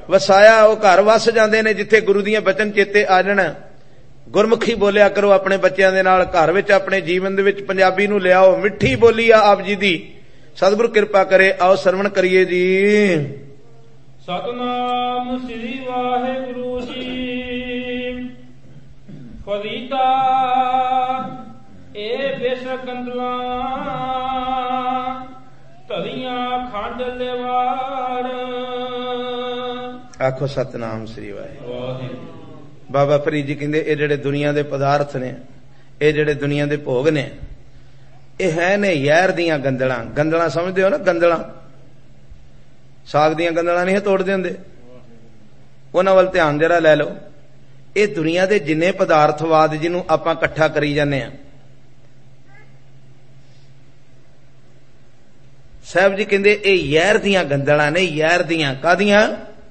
ਵਸਾਇਆ ਉਹ ਘਰ ਵਸ ਜਾਂਦੇ ਨੇ ਜਿੱਥੇ ਗੁਰੂ ਦੀਆਂ ਬਚਨ ਚੇਤੇ ਆ ਜਾਣ। ਗੁਰਮੁਖੀ ਬੋਲਿਆ ਕਰੋ ਆਪਣੇ ਬੱਚਿਆਂ ਦੇ ਨਾਲ, ਘਰ ਵਿੱਚ ਆਪਣੇ ਜੀਵਨ ਦੇ ਵਿੱਚ ਪੰਜਾਬੀ ਨੂੰ ਲਿਆਓ। ਮਿੱਠੀ ਬੋਲੀ ਆ ਆਪ ਜੀ ਦੀ, ਸਤਿਗੁਰੂ ਕਿਰਪਾ ਕਰੇ। ਆਓ ਸਰਵਣ ਕਰੀਏ ਜੀ। ਸਤਨਾਮ ਸ੍ਰੀ ਵਾਹਿਗੁਰੂ ਜੀ। ਫਰੀਦਾ ਇਹ ਬੇਸ਼ਕੰਦਲਾ ਧਰੀਆਂ ਖੰਡ ਲਿਵਾੜ। ਆਖੋ ਸਤਨਾਮ ਸ੍ਰੀ ਵਾਹਿਗੁਰੂ। ਬਾਬਾ ਫਰੀਦ ਜੀ ਕਹਿੰਦੇ ਇਹ ਜਿਹੜੇ ਦੁਨੀਆ ਦੇ ਪਦਾਰਥ ਨੇ, ਇਹ ਜਿਹੜੇ ਦੁਨੀਆ ਦੇ ਭੋਗ ਨੇ, ਇਹ ਹੈ ਨੇ ਯਹਿਰ ਦੀਆਂ ਗੰਦਲਾਂ। ਗੰਦਲਾਂ ਸਮਝਦੇ ਹੋ ਨਾ? ਗੰਦਲਾਂ, ਸਾਗ ਦੀਆਂ ਗੰਦਲਾਂ ਨਹੀਂ ਤੋੜਦੇ ਹੁੰਦੇ, ਉਹਨਾਂ ਵੱਲ ਧਿਆਨ ਜਰਾ ਲੈ ਲਓ। ਇਹ ਦੁਨੀਆ ਦੇ ਜਿੰਨੇ ਪਦਾਰਥਵਾਦ ਜਿਹਨੂੰ ਆਪਾਂ ਇਕੱਠਾ ਕਰੀ ਜਾਂਦੇ ਆ, ਸਾਹਿਬ ਜੀ ਕਹਿੰਦੇ ਇਹ ਯਹਿਰ ਦੀਆਂ ਗੰਦਲਾਂ ਨੇ। ਯਹਿਰ ਦੀਆਂ ਕਾਹਦੀਆਂ?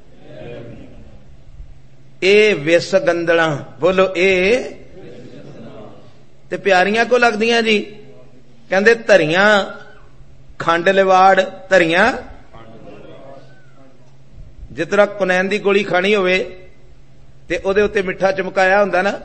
ਇਹ ਵਿਸ ਗੰਦਲਾਂ। ਬੋਲੋ ਇਹ ਤੇ ਪਿਆਰੀਆਂ ਕੋ ਲੱਗਦੀਆਂ ਜੀ? ਕਹਿੰਦੇ ਧਰੀਆਂ ਖੰਡ ਲਿਵਾੜ। ਧਰੀਆਂ ਜਿਸ ਤਰ੍ਹਾਂ ਕੁਨੈਨ ਦੀ ਗੋਲੀ ਖਾਣੀ ਹੋਵੇ ਤੇ ਉਹਦੇ ਉੱਤੇ ਮਿੱਠਾ ਚਮਕਾਇਆ ਹੁੰਦਾ ਨਾ,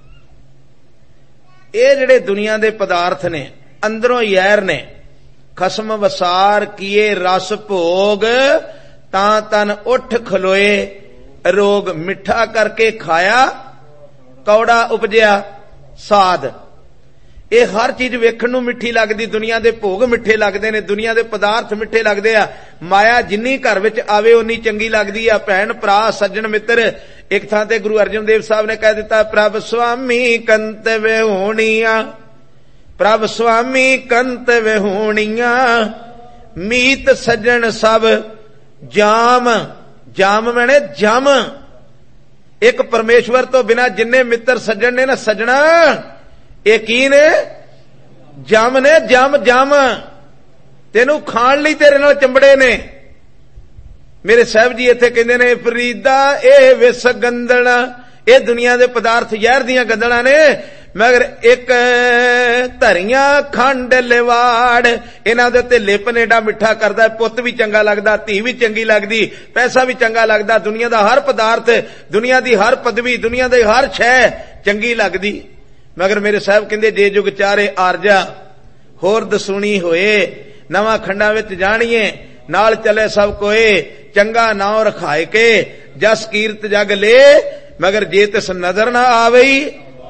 ਇਹ ਜਿਹੜੇ ਦੁਨੀਆ ਦੇ ਪਦਾਰਥ ਨੇ ਅੰਦਰੋਂ ਯਹਿਰ ਨੇ। ਖਸਮ ਵਸਾਰ ਕੀਏ ਰਸ ਭੋਗ, ਤਾਂ ਤਨ ਉੱਠ ਖਲੋਏ ਰੋਗ। ਮਿੱਠਾ ਕਰਕੇ ਖਾਇਆ ਕੌੜਾ ਉਪਜਿਆ ਸਾਧ। ਇਹ ਹਰ ਚੀਜ਼ ਵੇਖਣ ਨੂੰ ਮਿੱਠੀ ਲੱਗਦੀ। ਦੁਨੀਆ ਦੇ ਭੋਗ ਮਿੱਠੇ ਲੱਗਦੇ ਨੇ, ਦੁਨੀਆ ਦੇ ਪਦਾਰਥ ਮਿੱਠੇ ਲੱਗਦੇ ਆ। ਮਾਇਆ ਜਿੰਨੀ ਘਰ ਵਿੱਚ ਆਵੇ ਉਨੀ ਚੰਗੀ ਲੱਗਦੀ ਆ। ਭੈਣ ਭਰਾ ਸੱਜਣ ਮਿੱਤਰ। ਇੱਕ ਥਾਂ ਤੇ ਗੁਰੂ ਅਰਜਨ ਦੇਵ ਸਾਹਿਬ ਨੇ ਕਹਿ ਦਿੱਤਾ, ਪ੍ਰਭ ਸੁਆਮੀ ਕੰਤ ਵਿਹੂਣੀਆਂ, ਪ੍ਰਭ ਸੁਆਮੀ ਕੰਤ ਵਿਹੂਣੀਆਂ, ਮੀਤ ਸੱਜਣ ਸਭ ਜਾਮ। ਜਾਮ ਮੈਨੇ ਜਮ। ਇੱਕ ਪਰਮੇਸ਼ਵਰ ਤੋਂ ਬਿਨਾ ਜਿੰਨੇ ਮਿੱਤਰ ਸੱਜਣ ਨੇ ਨਾ, ਸੱਜਣਾ ਇਹ ਕੀ ਨੇ? ਜਮ ਨੇ। ਜਮ ਜਮ ਤੈਨੂੰ ਖਾਣ ਲਈ ਤੇਰੇ ਨਾਲ ਚੰਬੜੇ ਨੇ। ਮੇਰੇ ਸਾਹਿਬ ਜੀ ਇੱਥੇ ਕਹਿੰਦੇ ਨੇ, ਫਰੀਦਾ ਇਹ ਵਿਸ ਗੰਦਲਾ। ਇਹ ਦੁਨੀਆ ਦੇ ਪਦਾਰਥ ਜ਼ਹਿਰ ਦੀਆਂ ਗੰਦਲਾਂ ਨੇ, ਮਗਰ ਇੱਕ ਧਰੀਆਂ ਖੰਡ ਲਿਵਾੜ। ਇਹਨਾਂ ਦੇ ਉੱਤੇ ਲੇਪਨ ਏਡਾ ਮਿੱਠਾ ਕਰਦਾ, ਪੁੱਤ ਵੀ ਚੰਗਾ ਲੱਗਦਾ, ਧੀ ਵੀ ਚੰਗੀ ਲੱਗਦੀ, ਪੈਸਾ ਵੀ ਚੰਗਾ ਲੱਗਦਾ, ਦੁਨੀਆ ਦਾ ਹਰ ਪਦਾਰਥ, ਦੁਨੀਆ ਦੀ ਹਰ ਪਦਵੀ, ਦੁਨੀਆ ਦੀ ਹਰ ਸ਼ੈ ਚੰਗੀ ਲੱਗਦੀ। ਮਗਰ ਮੇਰੇ ਸਾਹਿਬ ਕਹਿੰਦੇ, ਜੇ ਜੁਗ ਚਾਰੇ ਆਰਜਾ ਹੋਰ ਦਸੂਣੀ ਹੋਏ, ਨਵਾਂ ਖੰਡਾਂ ਵਿੱਚ ਜਾਣੀਏ ਨਾਲ ਚਲੇ ਸਭ ਕੋਏ, ਚੰਗਾ ਨਾਉ ਰਖਾਏ ਕੇ ਜਸ ਕੀਰਤ ਜਗ ਲੇ, ਮਗਰ ਜੇ ਤਿਸ ਨਜ਼ਰ ਨਾ ਆਵਈ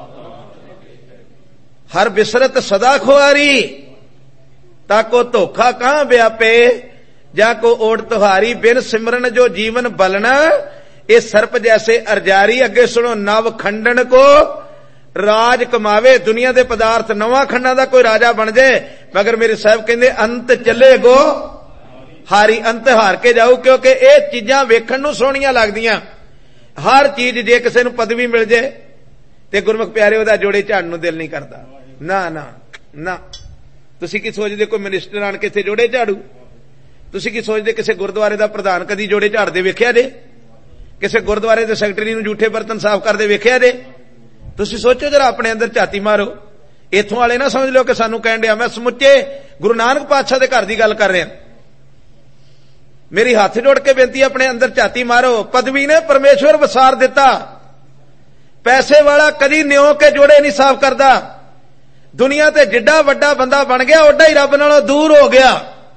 ਹਰ ਬਿਸਰਤ ਸਦਾ ਖੁਆਰੀ। ਤਾਕੋ ਧੋਖਾ ਕਾਂ ਵਿਆਪੇ, ਜਾ ਕੋ ਓਟ ਤੁਹਾਰੀ, ਬਿਨ ਸਿਮਰਨ ਜੋ ਜੀਵਨ ਬਲਣਾ, ਇਹ ਸਰਪ ਜੈਸੇ ਅਰਜਾਰੀ। ਅੱਗੇ ਸੁਣੋ, ਨਵ ਖੰਡਨ ਕੋ ਰਾਜ ਕਮਾਵੇ। ਦੁਨੀਆ ਦੇ ਪਦਾਰਥ ਨਵਾਂ ਖੰਡਾਂ ਦਾ ਕੋਈ ਰਾਜਾ ਬਣ ਜਾਏ, ਮਗਰ ਮੇਰੇ ਸਾਹਿਬ ਕਹਿੰਦੇ ਅੰਤ ਚੱਲੇਗੋ ਹਾਰੀ। ਅੰਤ ਹਾਰ ਕੇ ਜਾਊ, ਕਿਉਂਕਿ ਇਹ ਚੀਜ਼ਾਂ ਵੇਖਣ ਨੂੰ ਸੋਹਣੀਆਂ ਲੱਗਦੀਆਂ। ਹਰ ਚੀਜ਼ ਜੇ ਕਿਸੇ ਨੂੰ ਪਦਵੀ ਮਿਲ ਜਾਏ ਤੇ ਗੁਰਮੁਖ ਪਿਆਰੇ ਉਹਦਾ ਜੋੜੇ ਝਾੜਨ ਨੂੰ ਦਿਲ ਨਹੀਂ ਕਰਦਾ। ਨਾ ਨਾ ਨਾ। ਤੁਸੀਂ ਕੀ ਸੋਚਦੇ ਕੋਈ ਮਿਨਿਸਟਰ ਆਣ ਕੇ ਇੱਥੇ ਜੋੜੇ ਝਾੜੂ? ਤੁਸੀਂ ਕੀ ਸੋਚਦੇ ਕਿਸੇ ਗੁਰਦੁਆਰੇ ਦਾ ਪ੍ਰਧਾਨ ਕਦੀ ਜੋੜੇ ਝਾੜਦੇ ਵੇਖਿਆ ਜੇ? ਕਿਸੇ ਗੁਰਦੁਆਰੇ ਦੇ ਸੈਕਟਰੀ ਨੂੰ ਝੂਠੇ ਬਰਤਨ ਸਾਫ਼ ਕਰਦੇ ਵੇਖਿਆ ਜੇ? ਤੁਸੀਂ ਸੋਚੋ ਜਰਾ, ਆਪਣੇ ਅੰਦਰ ਝਾਤੀ ਮਾਰੋ। ਇੱਥੋਂ ਵਾਲੇ ਨਾ ਸਮਝ ਲਿਓ ਕਿ ਸਾਨੂੰ ਕਹਿਣ ਡਿਆ। ਮੈਂ ਸਮੁੱਚੇ ਗੁਰੂ ਨਾਨਕ ਪਾਤਸ਼ਾਹ ਦੇ ਘਰ ਦੀ ਗੱਲ ਕਰ ਰਿਹਾ। ਮੇਰੀ ਹੱਥ ਜੋੜ ਕੇ ਬੇਨਤੀ, ਆਪਣੇ ਅੰਦਰ ਝਾਤੀ ਮਾਰੋ। ਪਦਵੀ ਨੇ ਪਰਮੇਸ਼ਵਰ ਵਸਾਰ ਦਿੱਤਾ। ਪੈਸੇ ਵਾਲਾ ਕਦੀ ਨਿਉ ਕੇ ਜੋੜੇ ਨਹੀਂ ਸਾਫ਼ ਕਰਦਾ। ਦੁਨੀਆ ਤੇ ਜਿੱਡਾ ਵੱਡਾ ਬੰਦਾ ਬਣ ਗਿਆ, ਓਡਾ ਹੀ ਰੱਬ ਨਾਲੋਂ ਦੂਰ ਹੋ ਗਿਆ।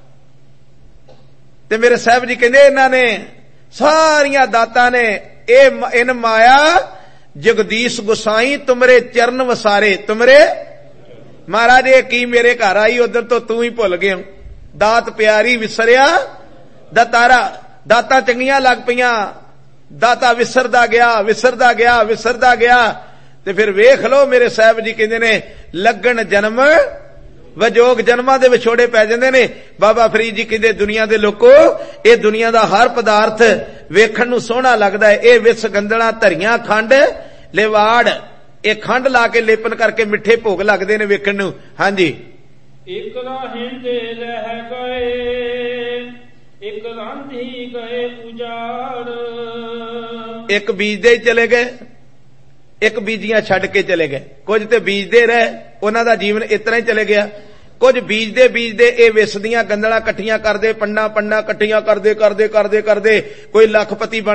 ਤੇ ਮੇਰੇ ਸਾਹਿਬ ਜੀ ਕਹਿੰਦੇ, ਇਹਨਾਂ ਨੇ ਸਾਰੀਆਂ ਦਾਤਾਂ ਨੇ ਇਹ ਇਨ ਮਾਇਆ ਜਗਦੀਸ਼ ਗੁਸਾਈ, ਤੁਮਰੇ ਚਰਨ ਵਸਾਰੇ। ਤੁਮਰੇ ਮਹਾਰਾਜ ਇਹ ਕੀ ਮੇਰੇ ਘਰ ਆਈ, ਉਧਰ ਤੋਂ ਤੂੰ ਹੀ ਭੁੱਲ ਗਿਆ। ਦਾਤ ਪਿਆਰੀ ਵਿਸਰਿਆ ਦਾਤਾਰਾ। ਦਾਤਾਂ ਚੰਗੀਆਂ ਲੱਗ ਪਈਆਂ, ਦਾਤਾ ਵਿਸਰਦਾ ਗਿਆ, ਵਿਸਰਦਾ ਗਿਆ, ਵਿਸਰਦਾ ਗਿਆ। ਤੇ ਫਿਰ ਵੇਖ ਲਓ, ਮੇਰੇ ਸਾਹਿਬ ਜੀ ਕਹਿੰਦੇ ਨੇ, ਲੱਗਣ ਜਨਮ ਵਜੋਗ। ਜਨਮਾਂ ਦੇ ਵਿਛੋੜੇ ਪੈ ਜਾਂਦੇ ਨੇ। ਬਾਬਾ ਫਰੀਦ ਜੀ ਕਹਿੰਦੇ, ਦੁਨੀਆ ਦੇ ਲੋਕੋ, ਇਹ ਦੁਨੀਆ ਦਾ ਹਰ ਪਦਾਰਥ ਵੇਖਣ ਨੂੰ ਸੋਹਣਾ ਲੱਗਦਾ ਹੈ। ਇਹ ਵਿਸ ਗੰਦਲਾਂ ਧਰੀਆਂ ਖੰਡ ਲਿਵਾੜ। ਇਹ ਖੰਡ ਲਾ ਕੇ ਲੇਪਨ ਕਰਕੇ ਮਿੱਠੇ ਭੋਗ ਲੱਗਦੇ ਨੇ ਵੇਖਣ ਨੂੰ। ਹਾਂਜੀ। ਇੱਕ ਰਹਿੰਦੇ ਰਹਿ ਗਏ, ਇੱਕ ਰਾਂਧੀ ਗਏ ਉਜਾੜ। ਇੱਕ ਬੀਜਦੇ ਹੀ ਚਲੇ ਗਏ, ਇੱਕ ਬੀਜੀਆਂ ਛੱਡ ਕੇ ਚਲੇ ਗਏ। ਕੁਝ ਤੇ ਬੀਜਦੇ ਰਹੇ, ਉਹਨਾਂ ਦਾ ਜੀਵਨ ਇਸ ਤਰ੍ਹਾਂ ਹੀ ਚਲੇ ਗਿਆ। ਕੁਝ ਬੀਜਦੇ ਬੀਜਦੇ ਇਹ ਵਿਸ ਦੀਆਂ ਗੰਦਲਾਂ ਇਕੱਠੀਆਂ ਕਰਦੇ, ਪੰਡਾ ਇਕੱਠੀਆਂ ਕਰਦੇ ਕਰਦੇ ਕਰਦੇ ਕਰਦੇ ਕੋਈ ਲੱਖਪਤੀ ਬਣ